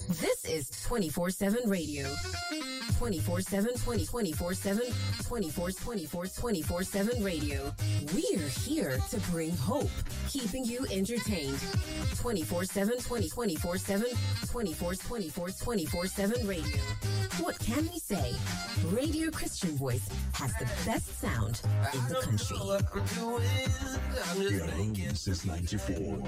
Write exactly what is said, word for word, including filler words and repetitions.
This is twenty-four seven Radio. twenty-four seven, twenty, twenty-four seven, twenty-four, twenty-four, twenty-four seven Radio. We're here to bring hope, keeping you entertained. twenty-four seven, twenty, twenty-four seven, twenty-four, twenty-four, twenty-four seven Radio. What can we say? Radio Christian Voice has the best sound in the country. We are home since ninety-four.